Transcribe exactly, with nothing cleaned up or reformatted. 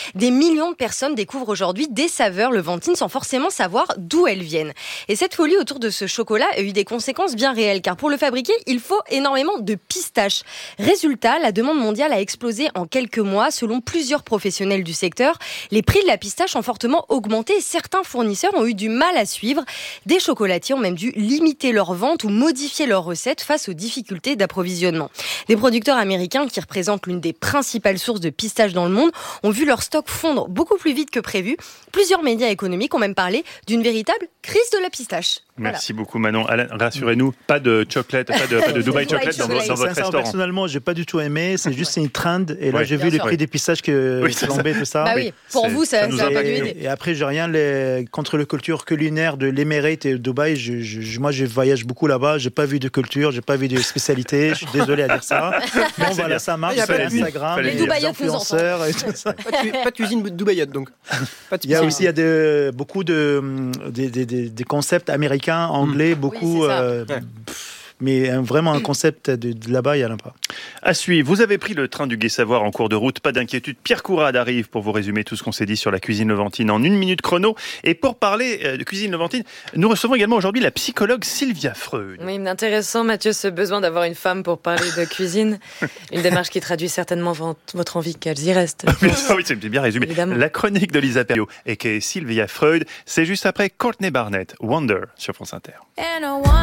Des millions de personnes découvrent aujourd'hui des saveurs Levantine sans forcément savoir d'où elles viennent. Et cette folie autour de ce chocolat a eu des conséquences bien réelles, car pour le fabriquer, il faut énormément de pistaches. Résultat, la demande mondiale a explosé en quelques mois. Selon plusieurs professionnels du secteur, les prix de la pistache ont fortement augmenté et certains fournisseurs ont eu du mal à suivre. Des chocolatiers ont même dû limiter leur vente ou modifier leurs recettes face aux difficultés d'approvisionnement. Des producteurs américains, qui représentent l'une des principales sources de pistaches dans le monde, ont vu leur stock fondre beaucoup plus vite que prévu. Plusieurs médias économiques ont même parlé d'une véritable crise de la pistache. Merci voilà. beaucoup Manon. Alain, rassurez-nous, pas de chocolate, pas de, pas de Dubaï chocolate dans, dans votre restaurant. Personnellement, j'ai pas du tout aimé. C'est juste c'est une trend. Et là, ouais, j'ai vu les prix des pistaches que oui, flambé tout ça. Bah oui, pour c'est, vous, ça, ça nous ça a a pas impacté. dû aider. Et après, j'ai rien les, contre la culture culinaire de l'Émirate et de Dubaï. Je, je, moi, je voyage beaucoup là-bas. J'ai pas vu de culture, j'ai pas vu de spécialité. Je suis désolé à dire ça. Mais bon, voilà, ça marche. Sur Instagram, les Dubaïotes nous influenceurs et tout ça. Pas de, pas de cuisine dubaïote donc. Pas de Il y a aussi il y a de, beaucoup de des, des, des, des concepts américains, anglais, beaucoup. Oui, euh, Ouais. pff, mais un, vraiment un concept de, de là-bas, il n'y en a pas. À suivre, vous avez pris le train du Gai Savoir en cours de route, pas d'inquiétude. Pierre Courade arrive pour vous résumer tout ce qu'on s'est dit sur la cuisine levantine en une minute chrono. Et pour parler de cuisine levantine, nous recevons également aujourd'hui la psychologue Sylvia Freud. Oui, intéressant Mathieu, ce besoin d'avoir une femme pour parler de cuisine. Une démarche qui traduit certainement votre envie qu'elles y restent. oui, c'est bien résumé. Évidemment. La chronique de Lisa Perriot et qui est Sylvia Freud, c'est juste après Courtney Barnett, Wonder sur France Inter.